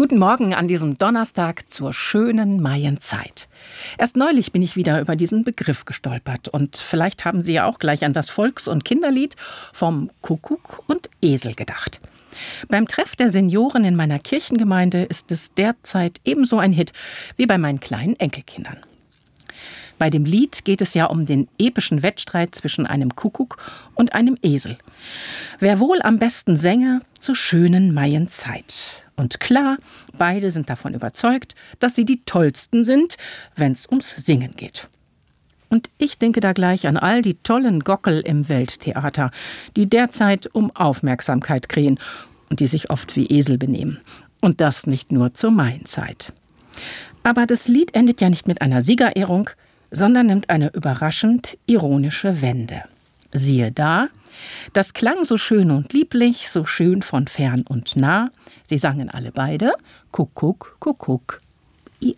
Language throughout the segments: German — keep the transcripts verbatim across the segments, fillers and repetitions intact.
Guten Morgen an diesem Donnerstag zur schönen Maienzeit. Erst neulich bin ich wieder über diesen Begriff gestolpert und vielleicht haben Sie ja auch gleich an das Volks- und Kinderlied vom Kuckuck und Esel gedacht. Beim Treff der Senioren in meiner Kirchengemeinde ist es derzeit ebenso ein Hit wie bei meinen kleinen Enkelkindern. Bei dem Lied geht es ja um den epischen Wettstreit zwischen einem Kuckuck und einem Esel. Wer wohl am besten sänge zur schönen Maienzeit. Und klar, beide sind davon überzeugt, dass sie die Tollsten sind, wenn es ums Singen geht. Und ich denke da gleich an all die tollen Gockel im Welttheater, die derzeit um Aufmerksamkeit krähen und die sich oft wie Esel benehmen. Und das nicht nur zur Maienzeit. Aber das Lied endet ja nicht mit einer Siegerehrung, sondern nimmt eine überraschend ironische Wende. Siehe da, das klang so schön und lieblich, so schön von fern und nah. Sie sangen alle beide, Kuckuck, Kuckuck, ia.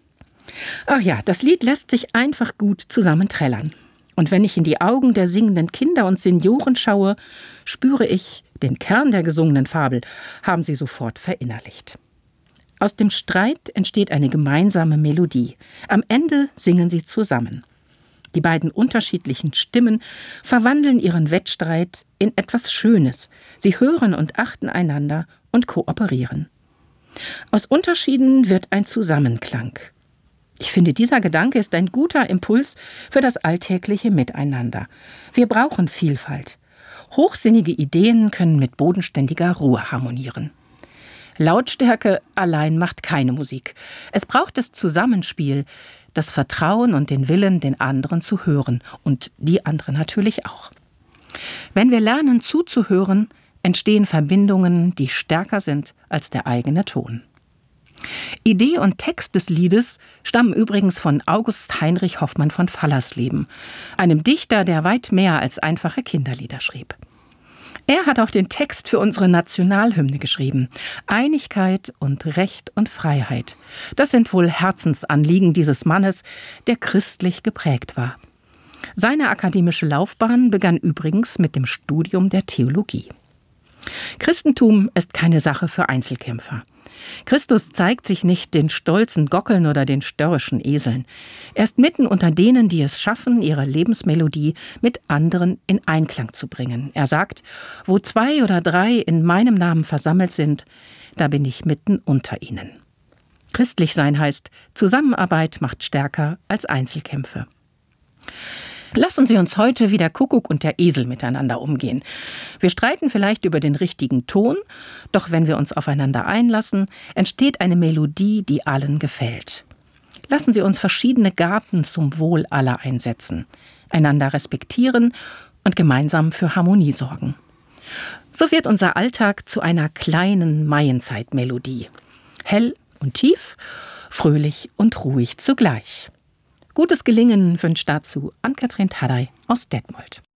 Ach ja, das Lied lässt sich einfach gut zusammenträllern. Und wenn ich in die Augen der singenden Kinder und Senioren schaue, spüre ich, den Kern der gesungenen Fabel haben sie sofort verinnerlicht. Aus dem Streit entsteht eine gemeinsame Melodie. Am Ende singen sie zusammen. Die beiden unterschiedlichen Stimmen verwandeln ihren Wettstreit in etwas Schönes. Sie hören und achten einander und kooperieren. Aus Unterschieden wird ein Zusammenklang. Ich finde, dieser Gedanke ist ein guter Impuls für das alltägliche Miteinander. Wir brauchen Vielfalt. Hochsinnige Ideen können mit bodenständiger Ruhe harmonieren. Lautstärke allein macht keine Musik. Es braucht das Zusammenspiel, das Vertrauen und den Willen, den anderen zu hören. Und die anderen natürlich auch. Wenn wir lernen zuzuhören, entstehen Verbindungen, die stärker sind als der eigene Ton. Idee und Text des Liedes stammen übrigens von August Heinrich Hoffmann von Fallersleben, einem Dichter, der weit mehr als einfache Kinderlieder schrieb. Er hat auch den Text für unsere Nationalhymne geschrieben. Einigkeit und Recht und Freiheit. Das sind wohl Herzensanliegen dieses Mannes, der christlich geprägt war. Seine akademische Laufbahn begann übrigens mit dem Studium der Theologie. Christentum ist keine Sache für Einzelkämpfer. Christus zeigt sich nicht den stolzen Gockeln oder den störrischen Eseln. Er ist mitten unter denen, die es schaffen, ihre Lebensmelodie mit anderen in Einklang zu bringen. Er sagt, wo zwei oder drei in meinem Namen versammelt sind, da bin ich mitten unter ihnen. Christlich sein heißt, Zusammenarbeit macht stärker als Einzelkämpfe. Lassen Sie uns heute wie der Kuckuck und der Esel miteinander umgehen. Wir streiten vielleicht über den richtigen Ton, doch wenn wir uns aufeinander einlassen, entsteht eine Melodie, die allen gefällt. Lassen Sie uns verschiedene Gaben zum Wohl aller einsetzen, einander respektieren und gemeinsam für Harmonie sorgen. So wird unser Alltag zu einer kleinen Maienzeitmelodie. Hell und tief, fröhlich und ruhig zugleich. Gutes Gelingen wünscht dazu Ann-Kathrin Haddei aus Detmold.